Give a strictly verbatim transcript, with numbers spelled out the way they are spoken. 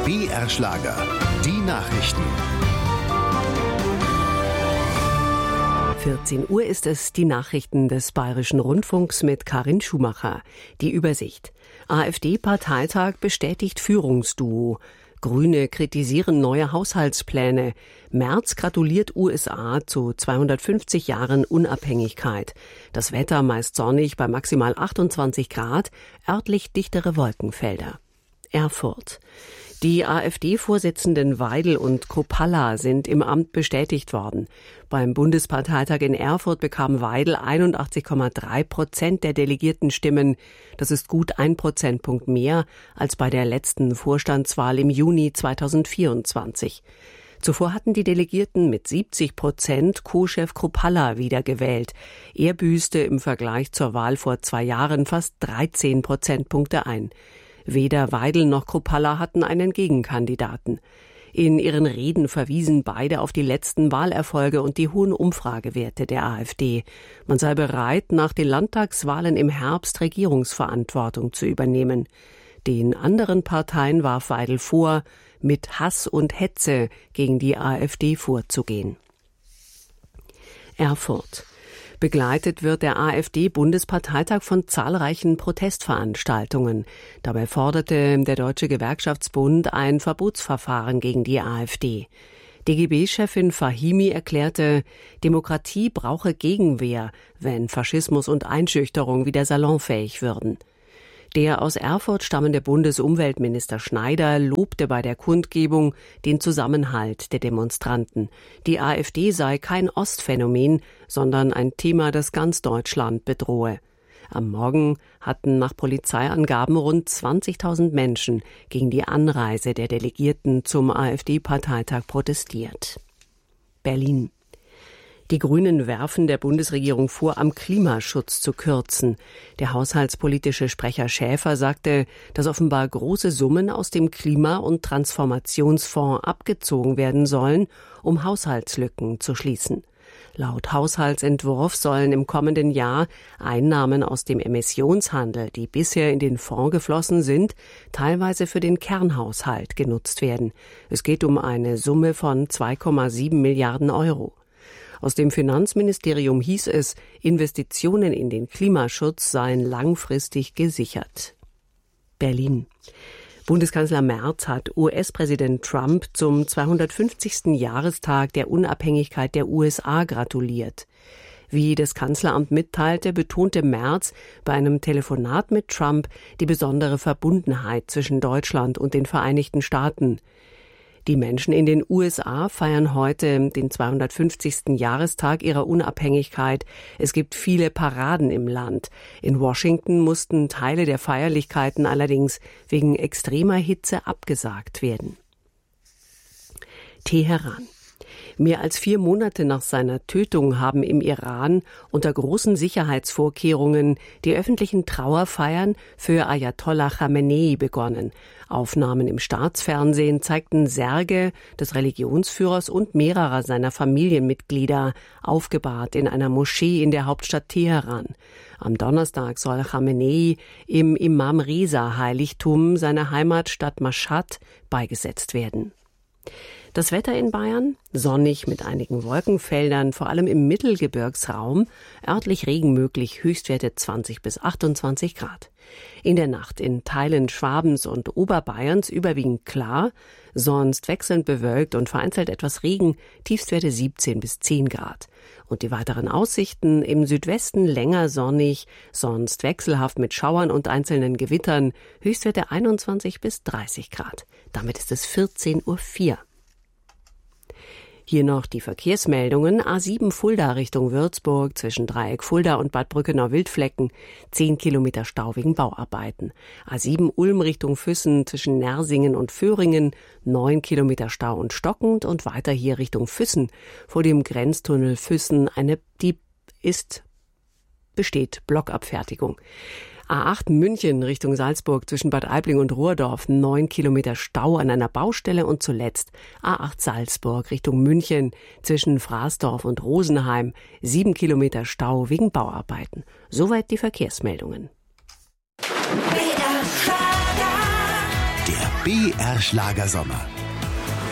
B R-Schlager. Die Nachrichten. vierzehn Uhr ist es, die Nachrichten des Bayerischen Rundfunks mit Karin Schumacher. Die Übersicht. AfD-Parteitag bestätigt Führungsduo. Grüne kritisieren neue Haushaltspläne. Merz gratuliert U S A zu zweihundertfünfzig Jahren Unabhängigkeit. Das Wetter meist sonnig bei maximal achtundzwanzig Grad, örtlich dichtere Wolkenfelder. Erfurt. Die AfD-Vorsitzenden Weidel und Kruppalla sind im Amt bestätigt worden. Beim Bundesparteitag in Erfurt bekam Weidel einundachtzig Komma drei Prozent der Delegiertenstimmen. Das ist gut ein Prozentpunkt mehr als bei der letzten Vorstandswahl im Juni zweitausendvierundzwanzig. Zuvor hatten die Delegierten mit siebzig Prozent Co-Chef Kruppalla wiedergewählt. Er büßte im Vergleich zur Wahl vor zwei Jahren fast dreizehn Prozentpunkte ein. Weder Weidel noch Kruppalla hatten einen Gegenkandidaten. In ihren Reden verwiesen beide auf die letzten Wahlerfolge und die hohen Umfragewerte der AfD. Man sei bereit, nach den Landtagswahlen im Herbst Regierungsverantwortung zu übernehmen. Den anderen Parteien warf Weidel vor, mit Hass und Hetze gegen die AfD vorzugehen. Erfurt. Begleitet wird der AfD-Bundesparteitag von zahlreichen Protestveranstaltungen. Dabei forderte der Deutsche Gewerkschaftsbund ein Verbotsverfahren gegen die AfD. D G B-Chefin Fahimi erklärte, Demokratie brauche Gegenwehr, wenn Faschismus und Einschüchterung wieder salonfähig würden. Der aus Erfurt stammende Bundesumweltminister Schneider lobte bei der Kundgebung den Zusammenhalt der Demonstranten. Die AfD sei kein Ostphänomen, sondern ein Thema, das ganz Deutschland bedrohe. Am Morgen hatten nach Polizeiangaben rund zwanzigtausend Menschen gegen die Anreise der Delegierten zum AfD-Parteitag protestiert. Berlin. Die Grünen werfen der Bundesregierung vor, am Klimaschutz zu kürzen. Der haushaltspolitische Sprecher Schäfer sagte, dass offenbar große Summen aus dem Klima- und Transformationsfonds abgezogen werden sollen, um Haushaltslücken zu schließen. Laut Haushaltsentwurf sollen im kommenden Jahr Einnahmen aus dem Emissionshandel, die bisher in den Fonds geflossen sind, teilweise für den Kernhaushalt genutzt werden. Es geht um eine Summe von zwei Komma sieben Milliarden Euro. Aus dem Finanzministerium hieß es, Investitionen in den Klimaschutz seien langfristig gesichert. Berlin. Bundeskanzler Merz hat U S-Präsident Trump zum zweihundertfünfzigsten Jahrestag der Unabhängigkeit der U S A gratuliert. Wie das Kanzleramt mitteilte, betonte Merz bei einem Telefonat mit Trump die besondere Verbundenheit zwischen Deutschland und den Vereinigten Staaten. Die Menschen in den U S A feiern heute den zweihundertfünfzigsten Jahrestag ihrer Unabhängigkeit. Es gibt viele Paraden im Land. In Washington mussten Teile der Feierlichkeiten allerdings wegen extremer Hitze abgesagt werden. Teheran. Mehr als vier Monate nach seiner Tötung haben im Iran unter großen Sicherheitsvorkehrungen die öffentlichen Trauerfeiern für Ayatollah Khamenei begonnen. Aufnahmen im Staatsfernsehen zeigten Särge des Religionsführers und mehrerer seiner Familienmitglieder, aufgebahrt in einer Moschee in der Hauptstadt Teheran. Am Donnerstag soll Khamenei im Imam Reza Heiligtum seiner Heimatstadt Mashhad beigesetzt werden. Das Wetter in Bayern? Sonnig mit einigen Wolkenfeldern, vor allem im Mittelgebirgsraum. Örtlich Regen möglich, Höchstwerte zwanzig bis achtundzwanzig Grad. In der Nacht in Teilen Schwabens und Oberbayerns überwiegend klar, sonst wechselnd bewölkt und vereinzelt etwas Regen, Tiefstwerte siebzehn bis zehn Grad. Und die weiteren Aussichten: im Südwesten länger sonnig, sonst wechselhaft mit Schauern und einzelnen Gewittern, Höchstwerte einundzwanzig bis dreißig Grad. Damit ist es vierzehn Uhr vier. Hier noch die Verkehrsmeldungen. A sieben Fulda Richtung Würzburg zwischen Dreieck Fulda und Bad Brückenau-Wildflecken. zehn Kilometer Stau wegen Bauarbeiten. A sieben Ulm Richtung Füssen zwischen Nersingen und Föhringen. neun Kilometer Stau und stockend. Und weiter hier Richtung Füssen. Vor dem Grenztunnel Füssen eine, die ist, besteht Blockabfertigung. A acht München Richtung Salzburg zwischen Bad Aibling und Ruhrdorf, neun Kilometer Stau an einer Baustelle. Und zuletzt A acht Salzburg Richtung München zwischen Fraßdorf und Rosenheim, sieben Kilometer Stau wegen Bauarbeiten. Soweit die Verkehrsmeldungen. Der B R Schlagersommer.